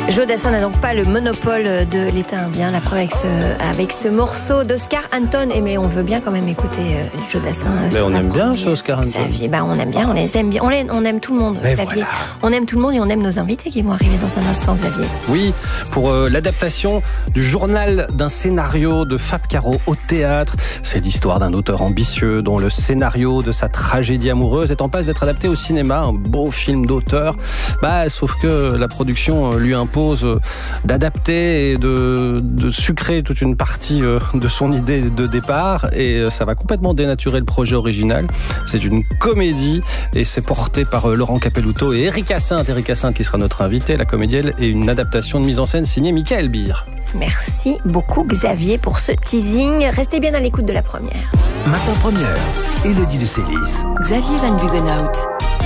Jodassin n'a donc pas le monopole de l'État indien. La preuve avec ce morceau d'Oscar Anton. Mais on veut bien quand même écouter du Jodassin. Mais on aime bien ce Oscar Anton. On aime bien, on les aime bien. On aime tout le monde, mais Xavier. voilà. On aime tout le monde et on aime nos invités qui vont arriver dans un instant, Xavier. Oui, pour l'adaptation du journal d'un scénario de Fab Caro au théâtre. C'est l'histoire d'un auteur ambitieux dont le scénario de sa tragédie amoureuse est en passe d'être adapté au cinéma. Un beau film d'auteur. Sauf que la production lui impose d'adapter et de sucrer toute une partie de son idée de départ, et ça va complètement dénaturer le projet original. C'est une comédie et c'est porté par Laurent Capelluto et Erika Sainte. Erika Sainte qui sera notre invitée, la comédienne, et une adaptation de mise en scène signée Michael Beer. Merci beaucoup Xavier pour ce teasing. Restez bien à l'écoute de la première. Matin première, Élodie de Sélis. Xavier Van Buggenhout.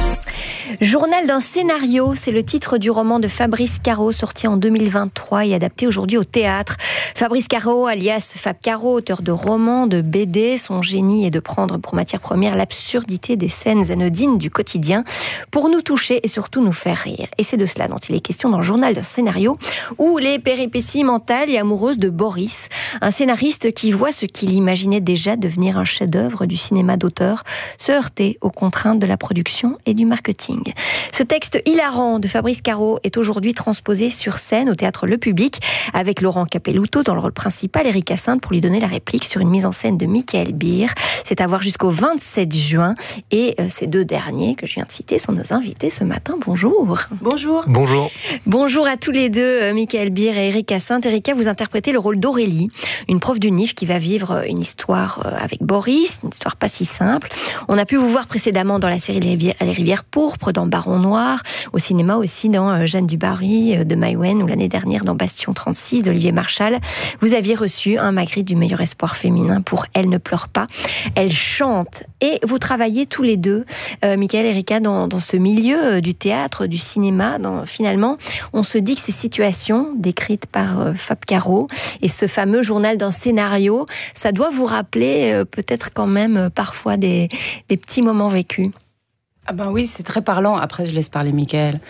Journal d'un scénario, c'est le titre du roman de Fabrice Caro, sorti en 2023 et adapté aujourd'hui au théâtre. Fabrice Caro, alias Fab Caro, auteur de romans, de BD, son génie est de prendre pour matière première l'absurdité des scènes anodines du quotidien pour nous toucher et surtout nous faire rire. Et c'est de cela dont il est question dans le journal d'un scénario, ou les péripéties mentales et amoureuses de Boris, un scénariste qui voit ce qu'il imaginait déjà devenir un chef-d'œuvre du cinéma d'auteur se heurter aux contraintes de la production et du marketing. Ce texte hilarant de Fabrice Caro est aujourd'hui transposé sur scène au théâtre Le Public avec Laurent Capelluto dans le rôle principal, Erika Sainte pour lui donner la réplique sur une mise en scène de Michael Beer. C'est à voir jusqu'au 27 juin et ces deux derniers que je viens de citer sont nos invités ce matin. Bonjour. Bonjour. Bonjour. Bonjour à tous les deux, Michael Beer et Erika Sainte. Erika, vous interprétez le rôle d'Aurélie, une prof d'UNIF qui va vivre une histoire avec Boris, une histoire pas si simple. On a pu vous voir précédemment dans la série Les Rivières pourpres, dans Baron Noir, au cinéma aussi dans Jeanne du Barry de Maïwenn, ou l'année dernière dans Bastion 36 d'Olivier Marchal. Vous aviez reçu un Magritte du meilleur espoir féminin pour Elle ne pleure pas, Elle chante. Et vous travaillez tous les deux, Michael et Erika, dans ce milieu du théâtre, du cinéma. Finalement, on se dit que ces situations décrites par Fab Caro et ce fameux journal d'un scénario, ça doit vous rappeler peut-être quand même parfois des petits moments vécus. Ah ben oui, c'est très parlant. Après, je laisse parler Michael.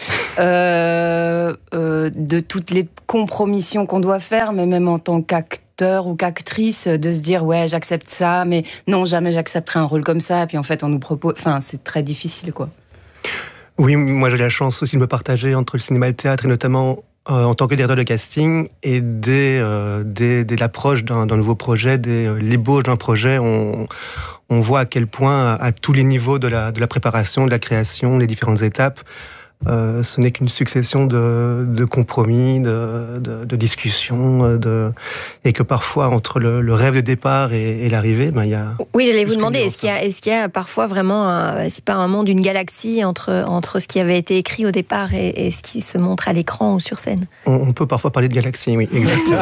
De toutes les compromissions qu'on doit faire, mais même en tant qu'acteur ou qu'actrice, de se dire ouais, j'accepte ça, mais non, jamais j'accepterai un rôle comme ça. Et puis en fait, on nous propose. Enfin, c'est très difficile, quoi. Oui, moi j'ai la chance aussi de me partager entre le cinéma et le théâtre, et notamment en tant que directeur de casting, et dès l'approche d'un nouveau projet, dès l'ébauche d'un projet, on voit à quel point, à tous les niveaux de la préparation, de la création, les différentes étapes, ce n'est qu'une succession de compromis, de discussions, et que parfois, entre le rêve de départ et l'arrivée, il y a... Oui, j'allais vous demander, est-ce qu'il y a parfois vraiment, c'est pas un monde, une galaxie entre ce qui avait été écrit au départ et ce qui se montre à l'écran ou sur scène? On peut parfois parler de galaxie, oui, exactement.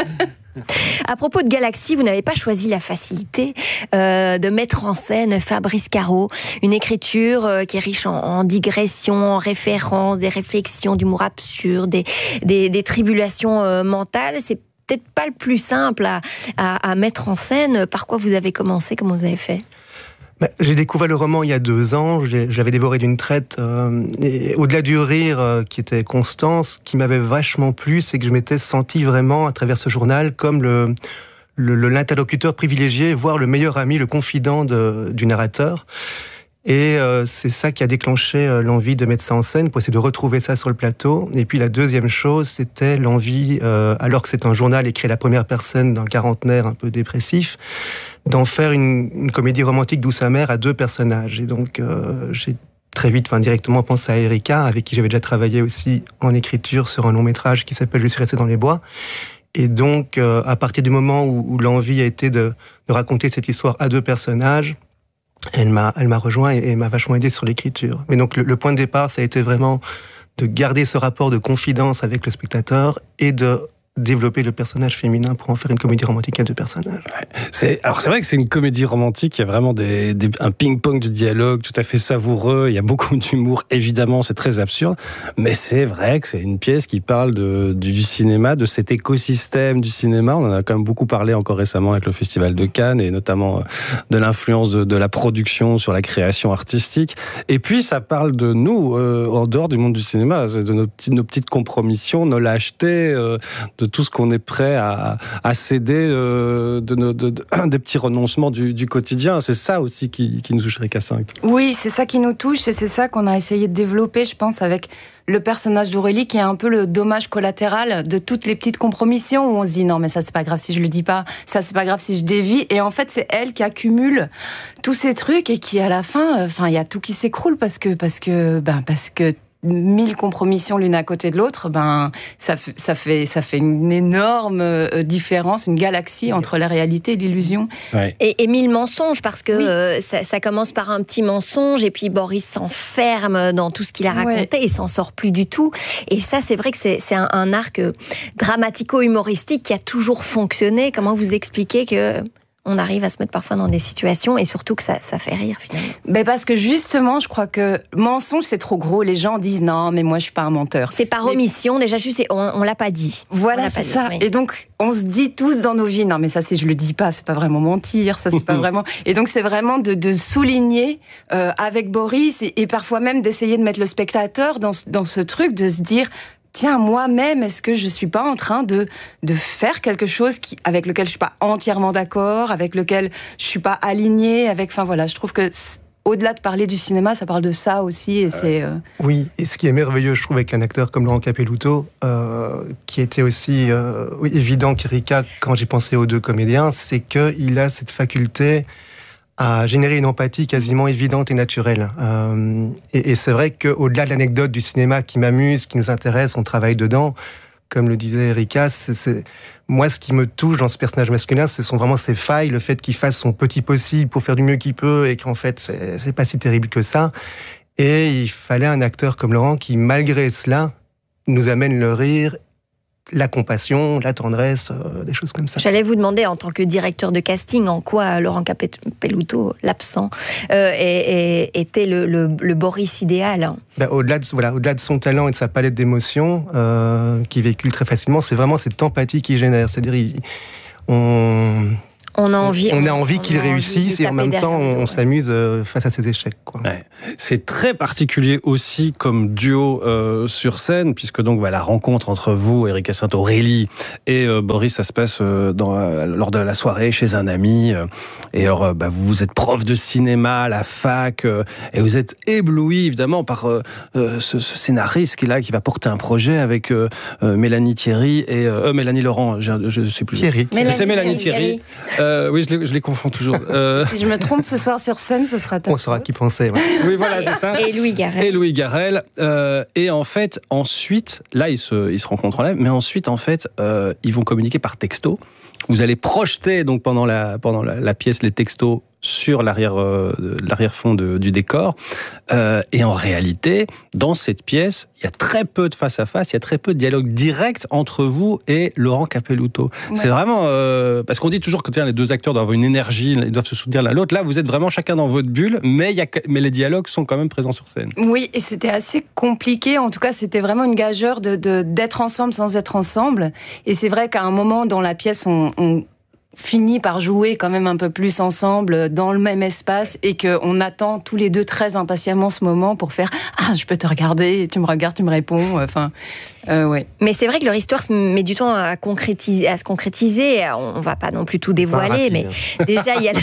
À propos de Galaxie, vous n'avez pas choisi la facilité de mettre en scène Fabrice Caro, une écriture qui est riche en digressions, en références, des réflexions, d'humour absurde, des tribulations mentales. C'est peut-être pas le plus simple à mettre en scène. Par quoi vous avez commencé? Comment vous avez fait? J'ai découvert le roman il y a 2 ans, j'avais dévoré d'une traite, et au-delà du rire qui était constant, ce qui m'avait vachement plu, c'est que je m'étais senti vraiment, à travers ce journal, comme l'interlocuteur privilégié, voire le meilleur ami, le confident du narrateur. Et c'est ça qui a déclenché l'envie de mettre ça en scène, pour essayer de retrouver ça sur le plateau. Et puis la deuxième chose, c'était l'envie, alors que c'est un journal écrit à la première personne d'un quarantenaire un peu dépressif, d'en faire une comédie romantique douce amère à 2 personnages. Et donc j'ai très vite, directement pensé à Erika, avec qui j'avais déjà travaillé aussi en écriture sur un long métrage qui s'appelle Je suis resté dans les bois. Et donc à partir du moment où l'envie a été de raconter cette histoire à 2 personnages, elle m'a rejoint et m'a vachement aidé sur l'écriture. Mais donc le point de départ, ça a été vraiment de garder ce rapport de confidence avec le spectateur et de développer le personnage féminin pour en faire une comédie romantique à deux personnages. Alors c'est vrai que c'est une comédie romantique, il y a vraiment un ping-pong de dialogue tout à fait savoureux, il y a beaucoup d'humour, évidemment c'est très absurde, mais c'est vrai que c'est une pièce qui parle du cinéma, de cet écosystème du cinéma. On en a quand même beaucoup parlé encore récemment avec le Festival de Cannes, et notamment de l'influence de la production sur la création artistique. Et puis ça parle de nous, en dehors du monde du cinéma, de nos petites compromissions, nos lâchetés, de tout ce qu'on est prêt à céder, des petits renoncements du quotidien. C'est ça aussi qui nous touche Erika V. Oui, c'est ça qui nous touche, et c'est ça qu'on a essayé de développer, je pense, avec le personnage d'Aurélie, qui est un peu le dommage collatéral de toutes les petites compromissions où on se dit non mais ça c'est pas grave si je le dis pas, ça c'est pas grave si je dévie, et en fait c'est elle qui accumule tous ces trucs et qui à la fin, il y a tout qui s'écroule parce que 1000 compromissions l'une à côté de l'autre, ça fait une énorme différence, une galaxie entre la réalité et l'illusion. Ouais. Et 1000 mensonges, parce que ça commence par un petit mensonge, et puis Boris s'enferme dans tout ce qu'il a raconté et s'en sort plus du tout. Et ça, c'est vrai que c'est un arc dramatico-humoristique qui a toujours fonctionné. Comment vous expliquez que on arrive à se mettre parfois dans des situations, et surtout que ça fait rire finalement? Parce que justement, je crois que mensonge c'est trop gros. Les gens disent non, mais moi je suis pas un menteur. C'est par omission, déjà juste, on l'a pas dit. Voilà, c'est ça. Oui. Et donc on se dit tous dans nos vies non, mais ça si je le dis pas, c'est pas vraiment mentir, ça c'est pas vraiment. Et donc c'est vraiment de souligner avec Boris, et parfois même d'essayer de mettre le spectateur dans ce truc, de se dire tiens, moi-même, est-ce que je suis pas en train de faire quelque chose avec lequel je suis pas entièrement d'accord, avec lequel je suis pas alignée, je trouve que au-delà de parler du cinéma, ça parle de ça aussi, et c'est... Oui, et ce qui est merveilleux, je trouve, avec un acteur comme Laurent Capelluto, qui était aussi évident qu'Erika, quand j'ai pensé aux deux comédiens, c'est qu'il a cette faculté à générer une empathie quasiment évidente et naturelle. Et c'est vrai qu'au-delà de l'anecdote du cinéma qui m'amuse, qui nous intéresse, on travaille dedans, comme le disait Erika, moi, ce qui me touche dans ce personnage masculin, ce sont vraiment ses failles, le fait qu'il fasse son petit possible pour faire du mieux qu'il peut, et qu'en fait, c'est pas si terrible que ça. Et il fallait un acteur comme Laurent qui, malgré cela, nous amène le rire, la compassion, la tendresse, des choses comme ça. J'allais vous demander, en tant que directeur de casting, en quoi Laurent Capelluto, l'absent, était le Boris idéal. Au-delà de son talent et de sa palette d'émotions, qu'il véhicule très facilement, c'est vraiment cette empathie qu'il génère. C'est-à-dire, on a envie qu'il réussisse, et en même temps, on s'amuse face à ses échecs. Ouais. C'est très particulier aussi comme duo sur scène, puisque donc la rencontre entre vous, Erika V, Aurélie, et Boris, ça se passe lors de la soirée chez un ami. Et alors, vous êtes prof de cinéma à la fac, et vous êtes ébloui évidemment par ce scénariste qui va porter un projet avec Mélanie Thierry et Mélanie Laurent. Je sais plus. Thierry. C'est Mélanie Thierry. Oui, je les confonds toujours. Si je me trompe ce soir sur scène, ce sera top. On saura qui penser. Ouais. Oui, voilà, c'est ça. Et Louis Garrel. Et en fait, ensuite, là, ils se rencontrent en live, mais ensuite, en fait, ils vont communiquer par texto. Vous allez projeter donc pendant la pièce les textos sur l'arrière-fond du décor. Et en réalité, dans cette pièce, il y a très peu de face-à-face, il y a très peu de dialogue direct entre vous et Laurent Capelluto. Ouais. C'est vraiment... parce qu'on dit toujours que les deux acteurs doivent avoir une énergie, ils doivent se soutenir l'un l'autre. Là, vous êtes vraiment chacun dans votre bulle, mais les dialogues sont quand même présents sur scène. Oui, et c'était assez compliqué. En tout cas, c'était vraiment une gageure d'être ensemble sans être ensemble. Et c'est vrai qu'à un moment dans la pièce, on finit par jouer quand même un peu plus ensemble dans le même espace, et qu'on attend tous les deux très impatiemment ce moment pour faire « Ah, je peux te regarder, tu me regardes, tu me réponds ». Ouais. Mais c'est vrai que leur histoire met du temps à se concrétiser. On va pas non plus tout dévoiler, mais déjà il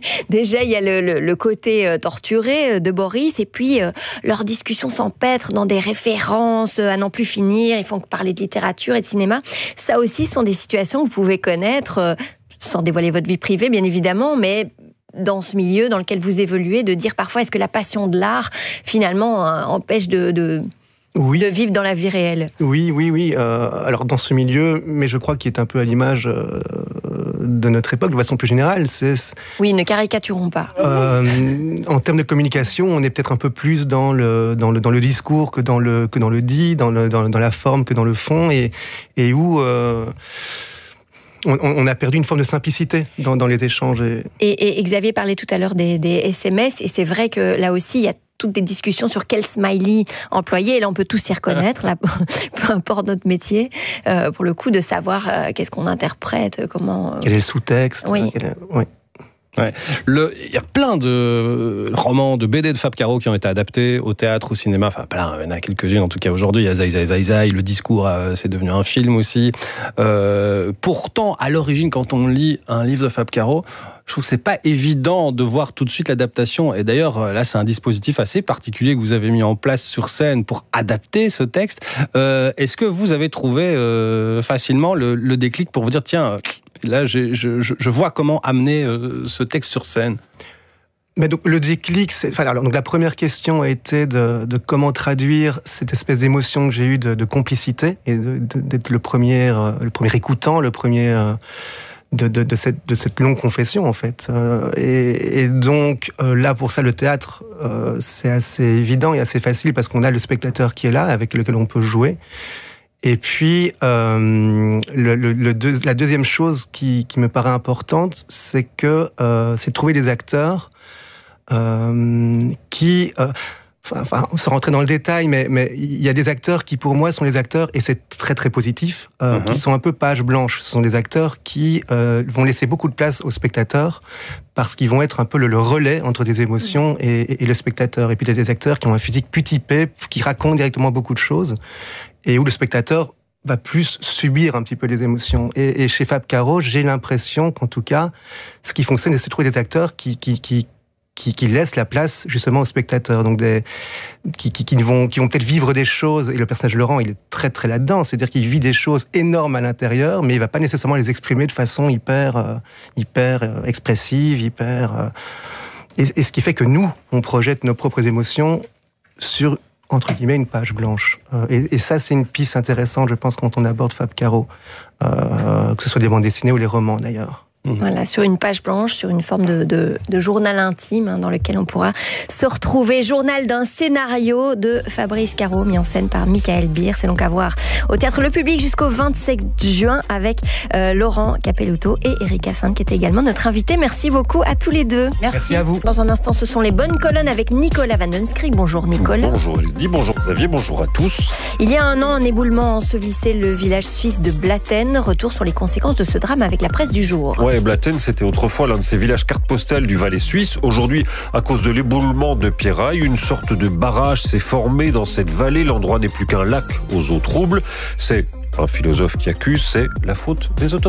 y a le côté torturé de Boris, et puis leurs discussions s'empêtrent dans des références à n'en plus finir. Ils font parler de littérature et de cinéma. Ça aussi sont des situations que vous pouvez connaître, sans dévoiler votre vie privée, bien évidemment, mais dans ce milieu dans lequel vous évoluez, de dire parfois, est-ce que la passion de l'art, finalement, empêche de vivre dans la vie réelle? Oui. Alors, dans ce milieu, mais je crois qu'il est un peu à l'image notre époque de façon plus générale. Oui, ne caricaturons pas. En termes de communication, on est peut-être un peu plus dans le discours que dans le dit, dans la forme que dans le fond, et où on a perdu une forme de simplicité dans les échanges. Et Xavier parlait tout à l'heure des SMS, et c'est vrai que là aussi, il y a toutes des discussions sur quel smiley employer, et là on peut tous s'y reconnaître, là, peu importe notre métier, pour le coup de savoir qu'est-ce qu'on interprète, comment... Quel est le sous-texte. Oui. Oui. Ouais. Il y a plein de romans, de BD de Fab Caro qui ont été adaptés au théâtre, au cinéma, enfin plein, il y en a quelques-unes en tout cas aujourd'hui. Il y a Zai Zai Zai Zai, le discours c'est devenu un film aussi. Pourtant, à l'origine, quand on lit un livre de Fab Caro, je trouve que c'est pas évident de voir tout de suite l'adaptation. Et d'ailleurs, là, c'est un dispositif assez particulier que vous avez mis en place sur scène pour adapter ce texte. Est-ce que vous avez trouvé facilement le déclic pour vous dire, tiens, là, je vois comment amener ce texte sur scène? Mais donc, le déclic, donc la première question a été de comment traduire cette espèce d'émotion que j'ai eue de complicité, et d'être le premier écoutant, le premier... De cette longue confession, en fait. Et donc, là, pour ça, le théâtre, c'est assez évident et assez facile parce qu'on a le spectateur qui est là, avec lequel on peut jouer. Et puis, la deuxième chose qui me paraît importante, c'est de trouver des acteurs qui... sans rentrer dans le détail, mais il y a des acteurs qui, pour moi, sont les acteurs, et c'est très très positif, qui sont un peu page blanche. Ce sont des acteurs qui vont laisser beaucoup de place aux spectateurs, parce qu'ils vont être un peu le relais entre des émotions et le spectateur. Et puis il y a des acteurs qui ont un physique plus typé, qui racontent directement beaucoup de choses, et où le spectateur va plus subir un petit peu les émotions. Et chez Fab Caro, j'ai l'impression qu'en tout cas, ce qui fonctionne, c'est de trouver des acteurs qui laissent la place justement aux spectateurs, donc qui vont peut-être vivre des choses, et le personnage Laurent, il est très très là-dedans, c'est-à-dire qu'il vit des choses énormes à l'intérieur, mais il va pas nécessairement les exprimer de façon hyper expressive, et ce qui fait que nous, on projette nos propres émotions sur, entre guillemets, une page blanche. Et ça, c'est une piste intéressante, je pense, quand on aborde Fab Caro, que ce soit des bandes dessinées ou les romans d'ailleurs. Voilà, sur une page blanche, sur une forme de journal intime, dans lequel on pourra se retrouver. Journal d'un scénario de Fabrice Caro, mis en scène par Michael Beer. C'est donc à voir au Théâtre Le Public jusqu'au 27 juin avec Laurent Capelluto et Erika Sainte, qui était également notre invité. Merci beaucoup à tous les deux. Merci à vous. Dans un instant, ce sont les bonnes colonnes avec Nicolas Vandenskrig. Bonjour Nicolas. Bonjour Elodie, bonjour Xavier, bonjour à tous. Il y a un an, un éboulement ensevelissait le village suisse de Blatten. Retour sur les conséquences de ce drame avec la presse du jour. Ouais, Blatten, c'était autrefois l'un de ces villages carte postale du Valais suisse. Aujourd'hui, à cause de l'éboulement de Pierraille, une sorte de barrage s'est formé dans cette vallée. L'endroit n'est plus qu'un lac aux eaux troubles. C'est un philosophe qui accuse, c'est la faute des autorités.